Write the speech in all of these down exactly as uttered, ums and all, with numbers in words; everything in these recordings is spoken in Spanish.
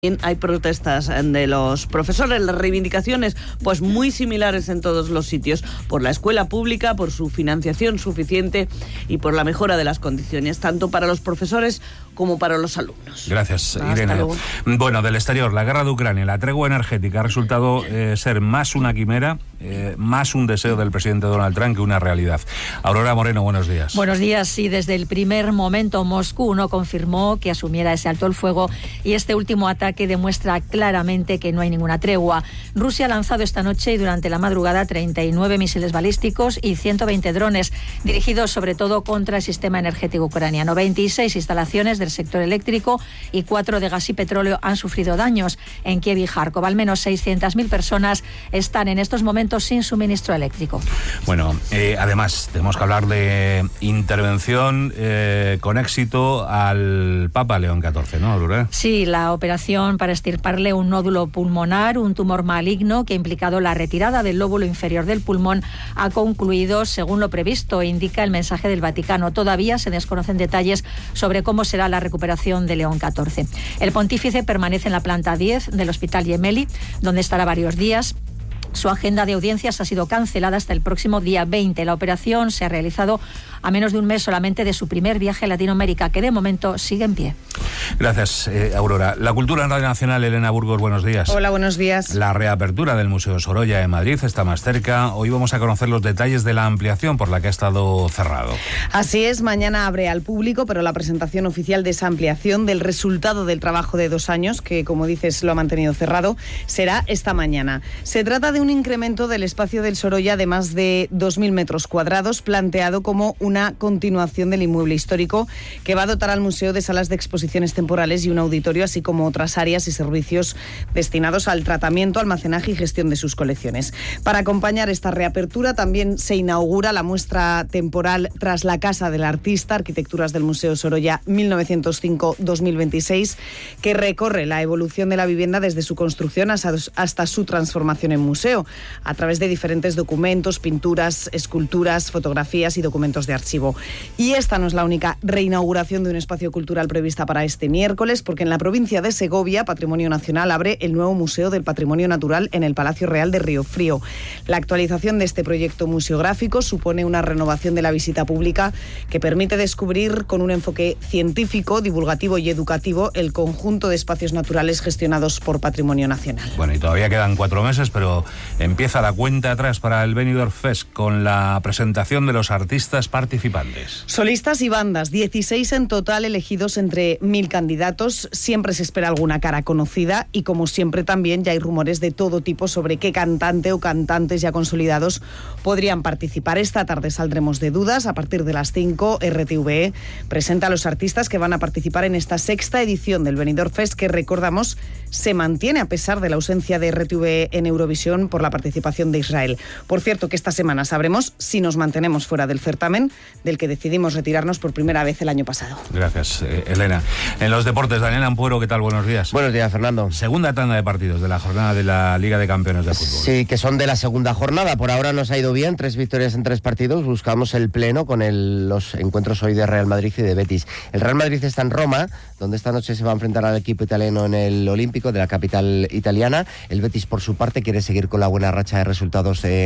Hay protestas de los profesores, las reivindicaciones pues muy similares en todos los sitios, por la escuela pública, por su financiación suficiente y por la mejora de las condiciones, tanto para los profesores como para los alumnos. Gracias, Hasta Irene. luego. Bueno, del exterior, la guerra de Ucrania, la tregua energética ha resultado eh, ser más una quimera, eh, más un deseo del presidente Donald Trump que una realidad. Aurora Moreno, buenos días. Buenos días. Sí, desde el primer momento Moscú no confirmó que asumiera ese alto el fuego y este último ataque demuestra claramente que no hay ninguna tregua. Rusia ha lanzado esta noche y durante la madrugada treinta y nueve misiles balísticos y ciento veinte drones, dirigidos sobre todo contra el sistema energético ucraniano. veintiséis instalaciones del sector eléctrico y cuatro de gas y petróleo han sufrido daños en Kiev y Kharkov. Al menos seiscientas mil personas están en estos momentos sin suministro eléctrico. Bueno, eh, además tenemos que hablar de intervención eh, con éxito al Papa León catorce, ¿no, Aurora? Sí, la operación para extirparle un nódulo pulmonar, un tumor maligno que ha implicado la retirada del lóbulo inferior del pulmón, ha concluido según lo previsto, indica el mensaje del Vaticano. Todavía se desconocen detalles sobre cómo será la recuperación de León catorce. El pontífice permanece en la planta diez del Hospital Gemelli, donde estará varios días. Su agenda de audiencias ha sido cancelada hasta el próximo día veinte. La operación se ha realizado a menos de un mes solamente de su primer viaje a Latinoamérica, que de momento sigue en pie. Gracias, eh, Aurora. La cultura en Radio Nacional, Elena Burgos, buenos días. Hola, buenos días. La reapertura del Museo Sorolla en Madrid está más cerca. Hoy vamos a conocer los detalles de la ampliación por la que ha estado cerrado. Así es, mañana abre al público, pero la presentación oficial de esa ampliación, del resultado del trabajo de dos años, que como dices lo ha mantenido cerrado, será esta mañana. Se trata de un incremento del espacio del Sorolla de más de dos mil metros cuadrados, planteado como una continuación del inmueble histórico que va a dotar al museo de salas de exposiciones temporales y un auditorio, así como otras áreas y servicios destinados al tratamiento, almacenaje y gestión de sus colecciones. Para acompañar esta reapertura también se inaugura la muestra temporal Tras la casa del artista, Arquitecturas del Museo Sorolla mil novecientos cinco a dos mil veintiséis, que recorre la evolución de la vivienda desde su construcción hasta, hasta su transformación en museo, a través de diferentes documentos, pinturas, esculturas, fotografías y documentos de archivo. Y esta no es la única reinauguración de un espacio cultural prevista para este miércoles, porque en la provincia de Segovia, Patrimonio Nacional, abre el nuevo Museo del Patrimonio Natural en el Palacio Real de Riofrío. La actualización de este proyecto museográfico supone una renovación de la visita pública que permite descubrir con un enfoque científico, divulgativo y educativo el conjunto de espacios naturales gestionados por Patrimonio Nacional. Bueno, y todavía quedan cuatro meses, pero empieza la cuenta atrás para el Benidorm Fest con la presentación de los artistas participantes. Solistas y bandas, dieciséis en total, elegidos entre mil candidatos. Siempre se espera alguna cara conocida y, como siempre, también ya hay rumores de todo tipo sobre qué cantante o cantantes ya consolidados podrían participar. Esta tarde saldremos de dudas. A partir de las cinco, R T V E presenta a los artistas que van a participar en esta sexta edición del Benidorm Fest, que, recordamos, se mantiene a pesar de la ausencia de R T V E en Eurovisión por la participación de Israel. Por cierto, que esta semana sabremos si nos mantenemos fuera del certamen, del que decidimos retirarnos por primera vez el año pasado. Gracias, eh, Elena. En los deportes, Daniel Ampuero, ¿qué tal? Buenos días. Buenos días, Fernando. Segunda tanda de partidos de la jornada de la Liga de Campeones de Fútbol. Sí, que son de la segunda jornada. Por ahora nos ha ido bien, tres victorias en tres partidos. Buscamos el pleno con el, los encuentros hoy de Real Madrid y de Betis. El Real Madrid está en Roma, donde esta noche se va a enfrentar al equipo italiano en el Olímpico de la capital italiana. El Betis, por su parte, quiere seguir con la buena racha de resultados eh,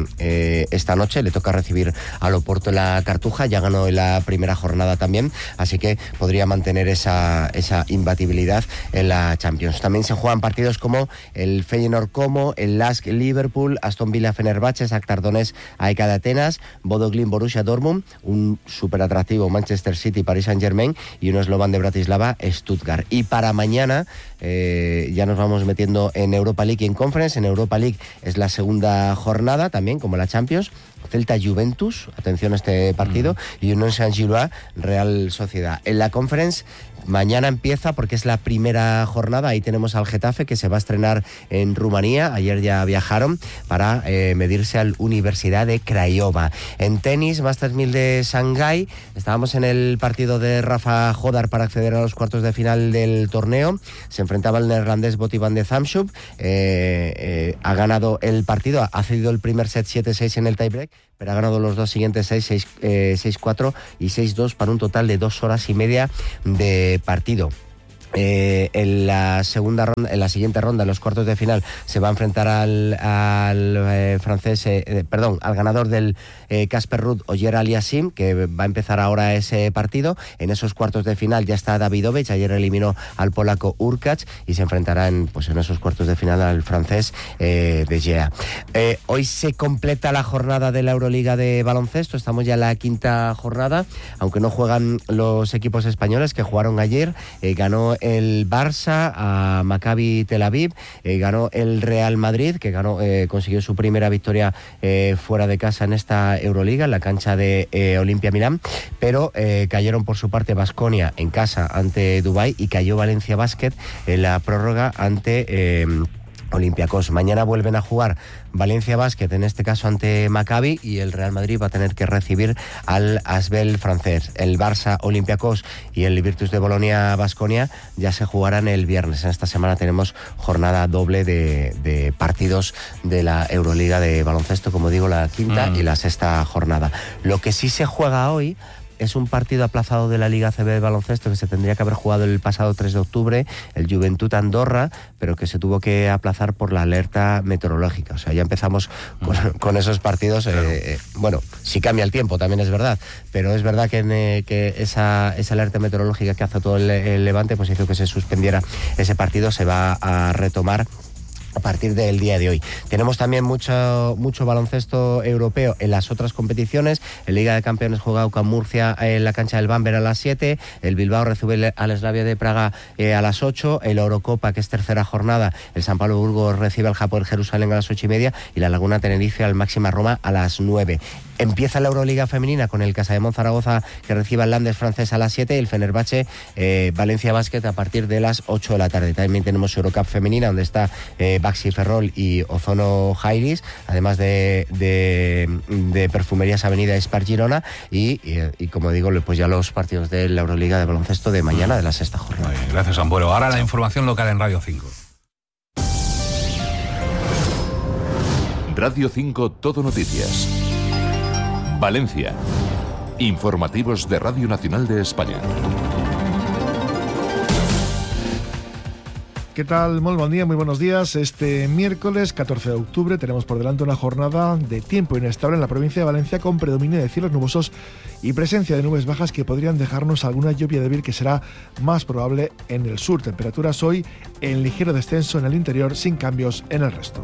eh, esta noche. Le toca recibir al Oporto en la Cartuja. Ya ganó en la primera jornada también, así que podría mantener esa, esa imbatibilidad en la Champions. También se juegan partidos como el Feyenoord Como, el Lask Liverpool, Aston Villa Fenerbahce, Shakhtar Donetsk A E K de Atenas, Bodo Glimt Borussia Dortmund, un súper atractivo Manchester City Paris Saint-Germain y un eslovan de Bratislava Stuttgart. Y para mañana eh, ya nos vamos metiendo en Europa League y en Conference. En Europa League es la segunda jornada también, como la Champions. Celta Juventus, atención a este partido, mm. y Unión Saint-Gilloise Real Sociedad. En la Conference mañana empieza porque es la primera jornada. Ahí tenemos al Getafe, que se va a estrenar en Rumanía. Ayer ya viajaron para eh, medirse al Universidad de Craiova. En tenis, Masters mil de Shanghái, estábamos en el partido de Rafa Hodar para acceder a los cuartos de final del torneo. Se enfrentaba el neerlandés Botti van de Zandschulp. Eh, eh, ha ganado el partido, ha cedido el primer set siete seis en el tiebreak, pero ha ganado los dos siguientes seis, seis cuatro y seis dos para un total de dos horas y media de partido. Eh, en la segunda ronda, en la siguiente ronda, en los cuartos de final, se va a enfrentar al, al eh, francés, eh, perdón, al ganador del Casper eh, Ruud, Ogier Aliassime, que va a empezar ahora ese partido. En esos cuartos de final ya está Davidovich, ayer eliminó al polaco Urkacz y se enfrentará en, pues en esos cuartos de final al francés eh, De Gea. Eh, hoy se completa la jornada de la Euroliga de baloncesto, estamos ya en la quinta jornada, aunque no juegan los equipos españoles que jugaron ayer. Eh, ganó el Barça a Maccabi Tel Aviv, eh, ganó el Real Madrid, que ganó, eh, consiguió su primera victoria eh, fuera de casa en esta Euroliga, en la cancha de eh, Olimpia Milán, pero eh, cayeron por su parte Baskonia en casa ante Dubái y cayó Valencia Basket en la prórroga ante eh, Olympiacos. Mañana vuelven a jugar Valencia Basket, en este caso ante Maccabi, y el Real Madrid va a tener que recibir al Asvel francés. El Barça Olympiacos y el Virtus de Bolonia Baskonia ya se jugarán el viernes. En esta semana tenemos jornada doble de, de partidos de la Euroliga de baloncesto, como digo, la quinta mm. y la sexta jornada. Lo que sí se juega hoy es un partido aplazado de la Liga A C B de baloncesto que se tendría que haber jugado el pasado tres de octubre, el Juventud Andorra, pero que se tuvo que aplazar por la alerta meteorológica. O sea, ya empezamos con, con esos partidos. Claro. Eh, eh, bueno, sí cambia el tiempo, también es verdad, pero es verdad que, eh, que esa, esa alerta meteorológica que hace todo el, el Levante pues hizo que se suspendiera ese partido. Se va a retomar a partir del día de hoy. Tenemos también mucho, mucho baloncesto europeo en las otras competiciones. En Liga de Campeones juega UCAM Murcia en la cancha del Bamberg a las siete, el Bilbao recibe al Slavia de Praga eh, a las ocho, el Eurocopa, que es tercera jornada, el San Pablo Burgos recibe al Hapoel Jerusalén a las ocho y media y la Laguna Tenerife al Máxima Roma a las nueve. Empieza la Euroliga femenina con el Casademont Zaragoza que recibe al Landes francés a las siete y el Fenerbahce eh, Valencia Basket a partir de las ocho de la tarde. También tenemos Eurocup femenina donde está eh, Baxi Ferrol y Ozono Jairis, además de, de, de Perfumerías Avenida Spar Girona y, y, y como digo, pues ya los partidos de la Euroliga de baloncesto de mañana de la sexta jornada. Muy bien, gracias, Ampuero. Ahora la información local en Radio cinco. Radio cinco Todo Noticias. Valencia. Informativos de Radio Nacional de España. ¿Qué tal? Muy buen día, muy buenos días. Este miércoles catorce de octubre tenemos por delante una jornada de tiempo inestable en la provincia de Valencia con predominio de cielos nubosos y presencia de nubes bajas que podrían dejarnos alguna lluvia débil que será más probable en el sur. Temperaturas hoy en ligero descenso en el interior sin cambios en el resto.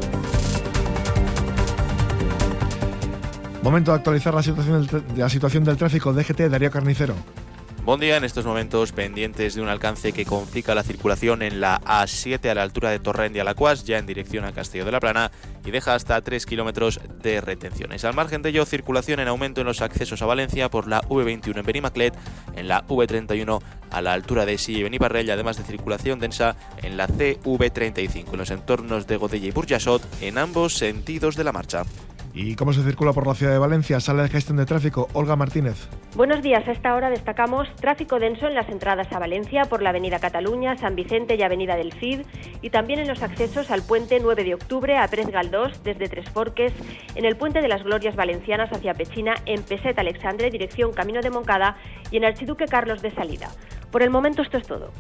Momento de actualizar la situación del, la situación del tráfico. D G T, Darío Carnicero. Buen día, en estos momentos pendientes de un alcance que complica la circulación en la A siete a la altura de Torrent de Alacuás, ya en dirección a Castillo de la Plana, y deja hasta tres kilómetros de retenciones. Al margen de ello, circulación en aumento en los accesos a Valencia por la V veintiuno en Benimaclet, en la V treinta y uno a la altura de Silla y Beniparrell, además de circulación densa en la C V treinta y cinco en los entornos de Godella y Burjassot, en ambos sentidos de la marcha. ¿Y cómo se circula por la ciudad de Valencia? Sala de gestión de tráfico, Olga Martínez. Buenos días. A esta hora destacamos tráfico denso en las entradas a Valencia por la avenida Cataluña, San Vicente y avenida del Cid, y también en los accesos al puente nueve de octubre a Pérez Galdós desde Tres Forques, en el puente de las Glorias Valencianas hacia Pechina, en Peset Alexandre, dirección Camino de Moncada, y en Archiduque Carlos de salida. Por el momento esto es todo.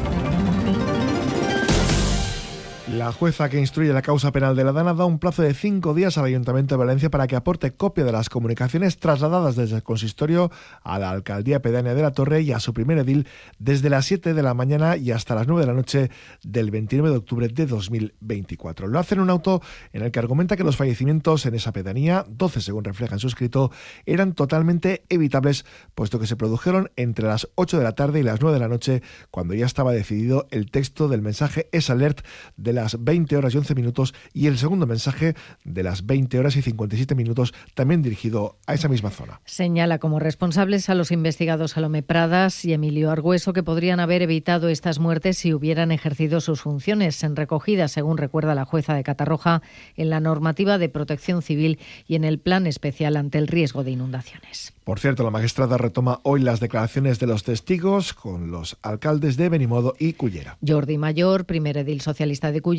La jueza que instruye la causa penal de la Dana da un plazo de cinco días al Ayuntamiento de Valencia para que aporte copia de las comunicaciones trasladadas desde el consistorio a la Alcaldía Pedánea de la Torre y a su primer edil desde las siete de la mañana y hasta las nueve de la noche del veintinueve de octubre de dos mil veinticuatro. Lo hace en un auto en el que argumenta que los fallecimientos en esa pedanía, doce según refleja en su escrito, eran totalmente evitables, puesto que se produjeron entre las ocho de la tarde y las nueve de la noche, cuando ya estaba decidido el texto del mensaje Es Alert de las veinte horas y once minutos y el segundo mensaje de las veinte horas y cincuenta y siete minutos, también dirigido a esa misma zona. Señala como responsables a los investigados Salomé Pradas y Emilio Argüeso, que podrían haber evitado estas muertes si hubieran ejercido sus funciones, en recogidas, según recuerda la jueza de Catarroja, en la normativa de protección civil y en el plan especial ante el riesgo de inundaciones. Por cierto, la magistrada retoma hoy las declaraciones de los testigos con los alcaldes de Benimodo y Cullera. Jordi Mayor, primer edil socialista de Cullera,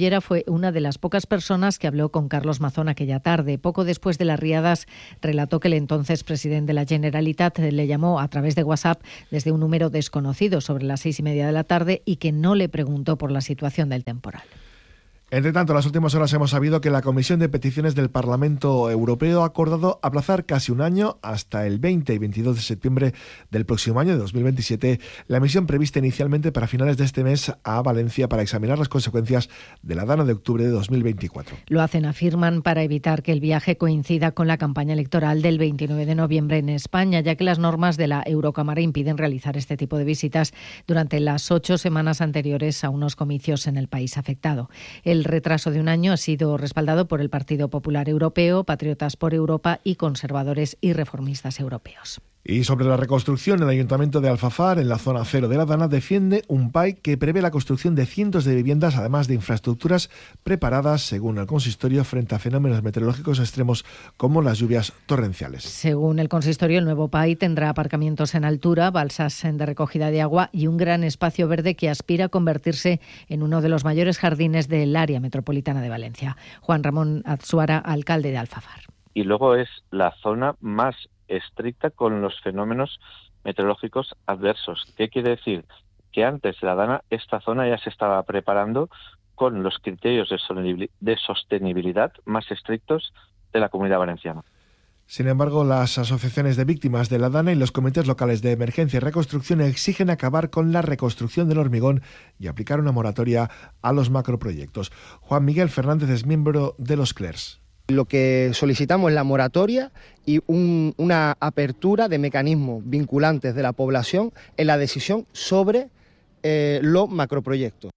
Cullera fue una de las pocas personas que habló con Carlos Mazón aquella tarde. Poco después de las riadas, relató que el entonces presidente de la Generalitat le llamó a través de WhatsApp desde un número desconocido sobre las seis y media de la tarde y que no le preguntó por la situación del temporal. Entre tanto, en las últimas horas hemos sabido que la Comisión de Peticiones del Parlamento Europeo ha acordado aplazar casi un año, hasta el veinte y veintidós de septiembre del próximo año, de dos mil veintisiete, la misión prevista inicialmente para finales de este mes a Valencia para examinar las consecuencias de la Dana de octubre de dos mil veinticuatro. Lo hacen, afirman, para evitar que el viaje coincida con la campaña electoral del veintinueve de noviembre en España, ya que las normas de la Eurocámara impiden realizar este tipo de visitas durante las ocho semanas anteriores a unos comicios en el país afectado. El El retraso de un año ha sido respaldado por el Partido Popular Europeo, Patriotas por Europa y Conservadores y Reformistas Europeos. Y sobre la reconstrucción, el Ayuntamiento de Alfafar, en la zona cero de la Dana, defiende un P A I que prevé la construcción de cientos de viviendas, además de infraestructuras preparadas, según el consistorio, frente a fenómenos meteorológicos extremos como las lluvias torrenciales. Según el consistorio, el nuevo P A I tendrá aparcamientos en altura, balsas de recogida de agua y un gran espacio verde que aspira a convertirse en uno de los mayores jardines del área metropolitana de Valencia. Juan Ramón Azuara, alcalde de Alfafar. Y luego es la zona más estricta con los fenómenos meteorológicos adversos. ¿Qué quiere decir? Que antes de la Dana esta zona ya se estaba preparando con los criterios de sostenibilidad más estrictos de la Comunidad Valenciana. Sin embargo, las asociaciones de víctimas de la Dana y los comités locales de emergencia y reconstrucción exigen acabar con la reconstrucción del hormigón y aplicar una moratoria a los macroproyectos. Juan Miguel Fernández es miembro de los C L E R S. Lo que solicitamos es la moratoria y un, una apertura de mecanismos vinculantes de la población en la decisión sobre eh, los macroproyectos.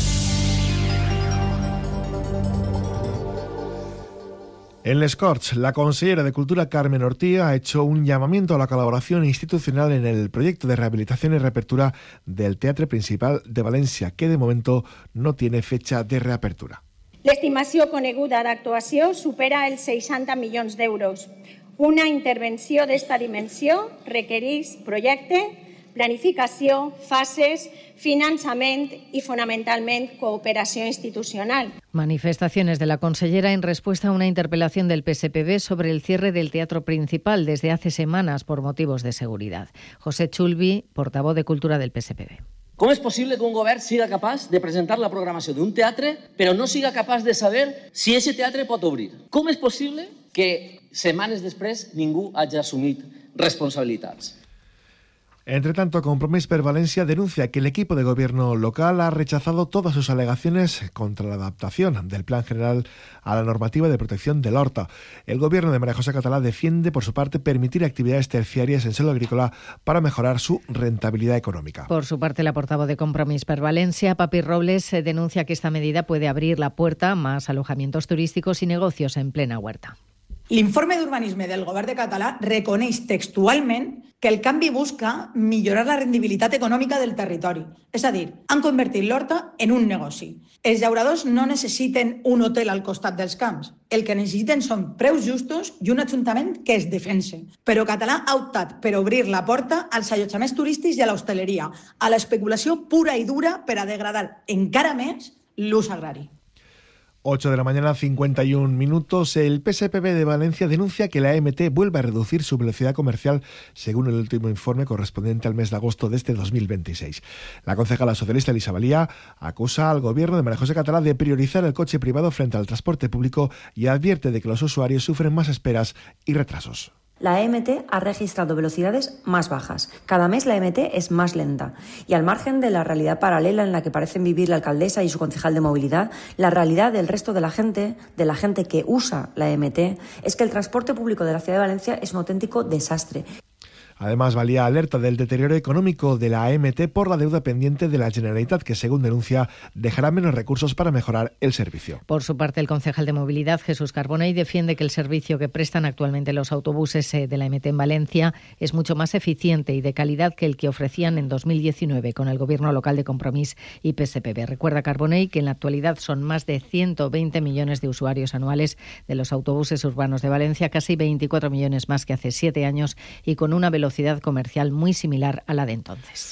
En Les Corts, la consellera de Cultura Carmen Ortía ha hecho un llamamiento a la colaboración institucional en el proyecto de rehabilitación y reapertura del Teatre Principal de València, que de momento no tiene fecha de reapertura. L'estimació coneguda d'actuació supera els seixanta milions d'euros. Una intervenció d'esta dimensió requereix projecte, planificació, fases, finançament i, fonamentalment, cooperació institucional. Manifestaciones de la consellera en respuesta a una interpelación del P S P B sobre el cierre del Teatro Principal desde hace semanas por motivos de seguridad. José Chulvi, portavoz de Cultura del P S P B. Com és possible que un govern siga capaç de presentar la programació d'un teatre però no siga capaç de saber si aquest teatre pot obrir? Com és possible que setmanes després ningú hagi assumit responsabilitats? Entre tanto, Compromís per Valencia denuncia que el equipo de gobierno local ha rechazado todas sus alegaciones contra la adaptación del Plan General a la normativa de protección del horta. El gobierno de María José Catalá defiende, por su parte, permitir actividades terciarias en suelo agrícola para mejorar su rentabilidad económica. Por su parte, la portavoz de Compromís per Valencia, Papi Robles, denuncia que esta medida puede abrir la puerta a más alojamientos turísticos y negocios en plena huerta. L'informe d'urbanisme del govern de Català reconeix textualment que el canvi busca millorar la rendibilitat econòmica del territori. És a dir, han convertit l'horta en un negoci. Els llauradors no necessiten un hotel al costat dels camps. El que necessiten són preus justos i un ajuntament que es defense. Però Català ha optat per obrir la porta als allotjaments turístics i a l'hostaleria, a l'especulació pura i dura per a degradar encara més l'ús agrari. ocho de la mañana, cincuenta y un minutos. El P S P B de Valencia denuncia que la E M T vuelve a reducir su velocidad comercial según el último informe correspondiente al mes de agosto de este dos mil veintiséis. La concejala socialista Elisa Valía acusa al gobierno de María José Catalá de priorizar el coche privado frente al transporte público y advierte de que los usuarios sufren más esperas y retrasos. La E M T ha registrado velocidades más bajas. Cada mes la E M T es más lenta. Y al margen de la realidad paralela en la que parecen vivir la alcaldesa y su concejal de movilidad, la realidad del resto de la gente, de la gente que usa la E M T, es que el transporte público de la ciudad de Valencia es un auténtico desastre. Además, Valía alerta del deterioro económico de la A M T por la deuda pendiente de la Generalitat, que según denuncia dejará menos recursos para mejorar el servicio. Por su parte, el concejal de Movilidad, Jesús Carbonell, defiende que el servicio que prestan actualmente los autobuses de la A M T en Valencia es mucho más eficiente y de calidad que el que ofrecían en dos mil diecinueve con el Gobierno local de Compromís y P S P B. Recuerda Carbonell que en la actualidad son más de ciento veinte millones de usuarios anuales de los autobuses urbanos de Valencia, casi veinticuatro millones más que hace siete años y con una velocidad velocidad comercial muy similar a la de entonces.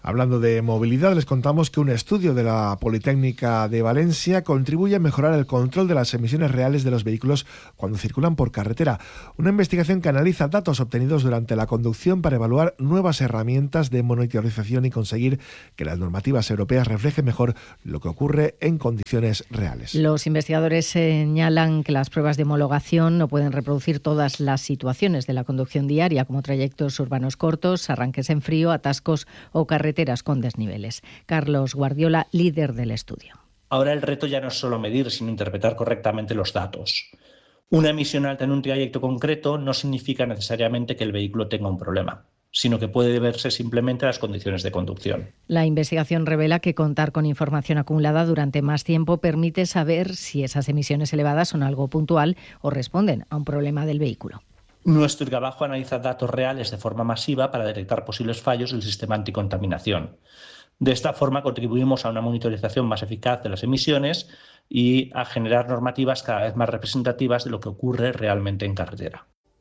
Hablando de movilidad, les contamos que un estudio de la Politécnica de Valencia contribuye a mejorar el control de las emisiones reales de los vehículos cuando circulan por carretera. Una investigación que analiza datos obtenidos durante la conducción para evaluar nuevas herramientas de monitorización y conseguir que las normativas europeas reflejen mejor lo que ocurre en condiciones reales. Los investigadores señalan que las pruebas de homologación no pueden reproducir todas las situaciones de la conducción diaria, como trayectos urbanos cortos, arranques en frío, atascos o carreteras con desniveles. Carlos Guardiola, líder del estudio. Ahora el reto ya no es solo medir, sino interpretar correctamente los datos. Una emisión alta en un trayecto concreto no significa necesariamente que el vehículo tenga un problema, sino que puede deberse simplemente a las condiciones de conducción. La investigación revela que contar con información acumulada durante más tiempo permite saber si esas emisiones elevadas son algo puntual o responden a un problema del vehículo. Nuestro trabajo analiza datos reales de forma masiva para detectar posibles fallos del sistema anticontaminación. De esta forma contribuimos a una monitorización más eficaz de las emisiones y a generar normativas cada vez más representativas de lo que ocurre realmente en carretera.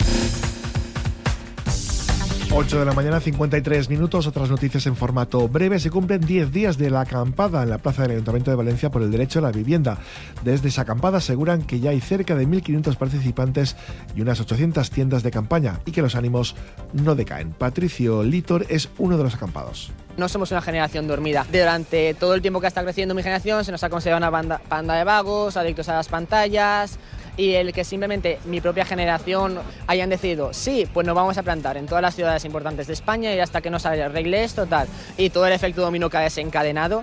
ocho de la mañana, cincuenta y tres minutos. Otras noticias en formato breve. Se cumplen diez días de la acampada en la plaza del Ayuntamiento de Valencia por el derecho a la vivienda. Desde esa acampada aseguran que ya hay cerca de mil quinientos participantes y unas ochocientas tiendas de campaña y que los ánimos no decaen. Patricio Litor es uno de los acampados. No somos una generación dormida. Durante todo el tiempo que ha estado creciendo mi generación se nos ha considerado una banda, banda de vagos, adictos a las pantallas, y el que simplemente mi propia generación hayan decidido, sí, pues nos vamos a plantar en todas las ciudades importantes de España y hasta que no se arregle esto, tal, y todo el efecto dominó que ha desencadenado.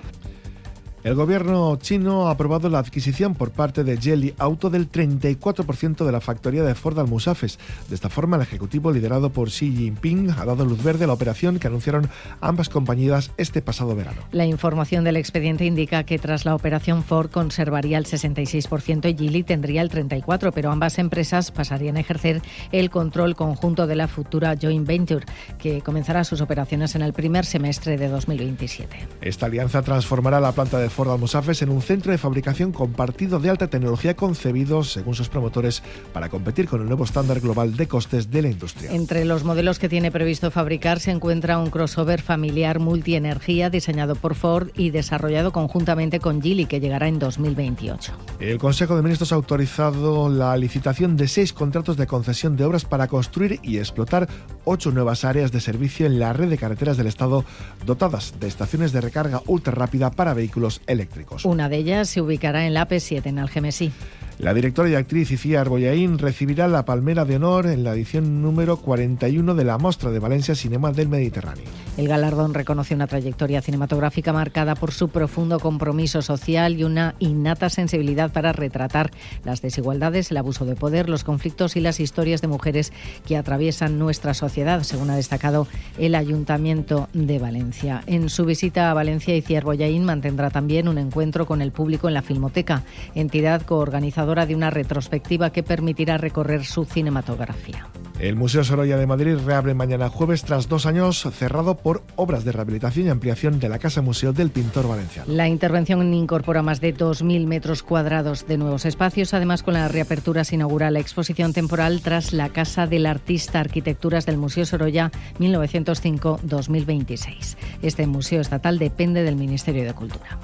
El gobierno chino ha aprobado la adquisición por parte de Geely Auto del treinta y cuatro por ciento de la factoría de Ford Almusafes. De esta forma, el ejecutivo liderado por Xi Jinping ha dado luz verde a la operación que anunciaron ambas compañías este pasado verano. La información del expediente indica que tras la operación Ford conservaría el sesenta y seis por ciento y Geely tendría el treinta y cuatro por ciento, pero ambas empresas pasarían a ejercer el control conjunto de la futura joint venture, que comenzará sus operaciones en el primer semestre de dos mil veintisiete. Esta alianza transformará la planta de Ford Almusafes en un centro de fabricación compartido de alta tecnología concebido, según sus promotores, para competir con el nuevo estándar global de costes de la industria. Entre los modelos que tiene previsto fabricar se encuentra un crossover familiar multienergía diseñado por Ford y desarrollado conjuntamente con Geely, que llegará en dos mil veintiocho. El Consejo de Ministros ha autorizado la licitación de seis contratos de concesión de obras para construir y explotar ocho nuevas áreas de servicio en la red de carreteras del Estado, dotadas de estaciones de recarga ultra rápida para vehículos eléctricos. Una de ellas se ubicará en la A P siete, en Algemesí. La directora y actriz Icía Arbollaín recibirá la Palmera de Honor en la edición número cuarenta y uno de la Mostra de Valencia Cinema del Mediterráneo. El galardón reconoce una trayectoria cinematográfica marcada por su profundo compromiso social y una innata sensibilidad para retratar las desigualdades, el abuso de poder, los conflictos y las historias de mujeres que atraviesan nuestra sociedad, según ha destacado el Ayuntamiento de Valencia. En su visita a Valencia, Icía Arbollaín mantendrá también un encuentro con el público en la Filmoteca, entidad coorganizadora de una retrospectiva que permitirá recorrer su cinematografía. El Museo Sorolla de Madrid reabre mañana jueves tras dos años cerrado por obras de rehabilitación y ampliación de la Casa Museo del pintor valenciano. La intervención incorpora más de dos mil metros cuadrados de nuevos espacios. Además, con la reapertura se inaugura la exposición temporal tras la Casa del Artista, Arquitecturas del Museo Sorolla mil novecientos cinco a dos mil veintiséis. Este museo estatal depende del Ministerio de Cultura.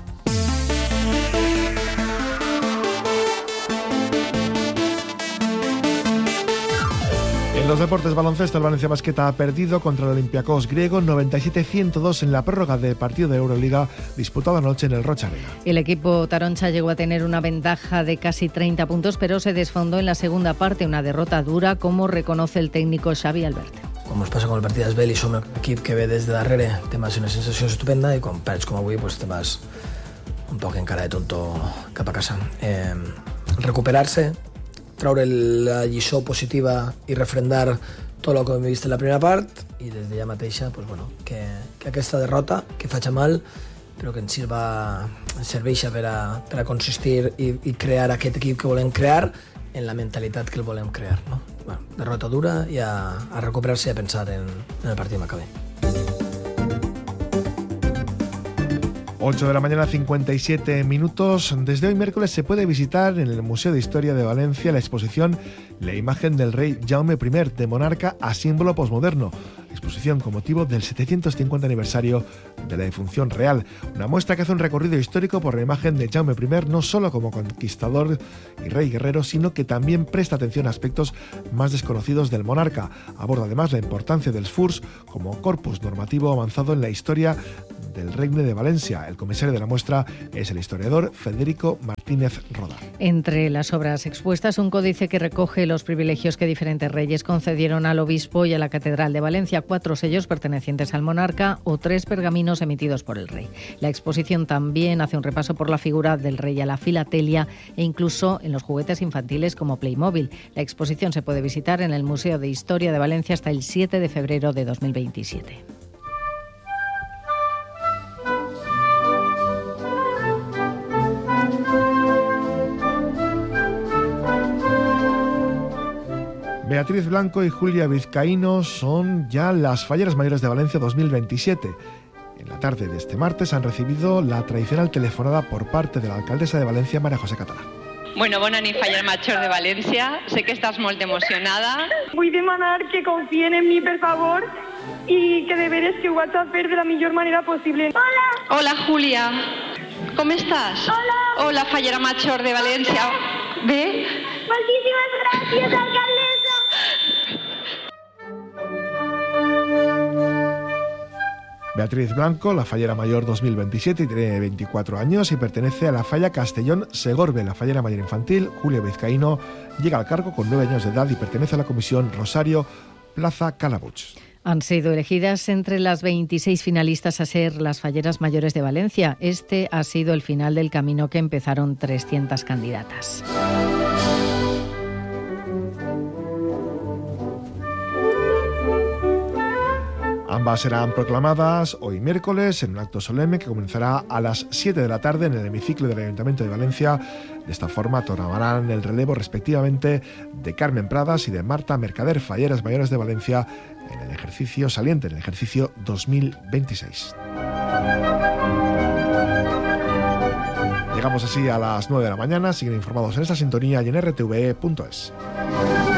En los deportes baloncesto, el Valencia Basket ha perdido contra el Olympiacos griego noventa y siete a ciento dos en la prórroga de partido de Euroliga disputado anoche en el Rocha Arena. El equipo taroncha llegó a tener una ventaja de casi treinta puntos, pero se desfondó en la segunda parte, una derrota dura, como reconoce el técnico Xavi Albert. Com ens passa amb el partit d'Esbel i som un equip que ve des de darrere, té una sensació estupenda i quan perds com avui pues, te vas un poc encara de tonto cap a casa. Eh, recuperar-se, traure la lliçó positiva i refrendar tot el que hem vist en la primera part i des d'allà mateixa pues, bueno, que, que aquesta derrota, que faci mal, però que ens sirva, ens serveixi per a, per a consistir i, i crear aquest equip que volem crear en la mentalitat que el volem crear. No? Bueno, derrota dura i a, a recuperar-se i a pensar en, en el partit de Maccabi. ocho de la mañana, cincuenta y siete minutos. Desde hoy miércoles se puede visitar en el Museo de Historia de Valencia la exposición La imagen del rey Jaume I, de monarca a símbolo posmoderno. exposición con motivo del setecientos cincuenta aniversario de la defunción real. Una muestra que hace un recorrido histórico por la imagen de Jaume I, no solo como conquistador y rey guerrero, sino que también presta atención a aspectos más desconocidos del monarca. Aborda además la importancia del F U R S como corpus normativo avanzado en la historia del Regne de Valencia. El comisario de la muestra es el historiador Federico Martínez Roda. Entre las obras expuestas, un códice que recoge los privilegios que diferentes reyes concedieron al obispo y a la Catedral de Valencia, cuatro sellos pertenecientes al monarca o tres pergaminos emitidos por el rey. La exposición también hace un repaso por la figura del rey, a la filatelia e incluso en los juguetes infantiles como Playmobil. La exposición se puede visitar en el Museo de Historia de Valencia hasta el siete de febrero de dos mil veintisiete. Beatriz Blanco y Julia Vizcaíno son ya las Falleras Mayores de Valencia dos mil veintisiete. En la tarde de este martes han recibido la tradicional telefonada por parte de la alcaldesa de Valencia, María José Català. Bueno, bona nit, Fallera Major de València. Sé que estàs molt emocionada. Vull demanar que confien en mi, per favor, i que de veres que ho vaig a fer de la millor manera possible. Hola! Hola, Júlia. Com estàs? Hola! Hola, Fallera Major de València. Bé? Moltíssimes gràcies, alcaldessa! Beatriz Blanco, la Fallera Mayor dos mil veintisiete, tiene veinticuatro años y pertenece a la Falla Castellón-Segorbe. La Fallera Mayor infantil, Julia Vizcaíno, llega al cargo con nueve años de edad y pertenece a la comisión Rosario Plaza Calabuch. Han sido elegidas entre las veintiséis finalistas a ser las Falleras Mayores de Valencia. Este ha sido el final del camino que empezaron trescientas candidatas. Ambas serán proclamadas hoy miércoles en un acto solemne que comenzará a las siete de la tarde en el hemiciclo del Ayuntamiento de Valencia. De esta forma tomarán el relevo respectivamente de Carmen Pradas y de Marta Mercader, Falleras Mayores de Valencia, en el ejercicio saliente, en el ejercicio dos mil veintiséis. Llegamos así a las nueve de la mañana. Siguen informados en esta sintonía y en r t v e punto es.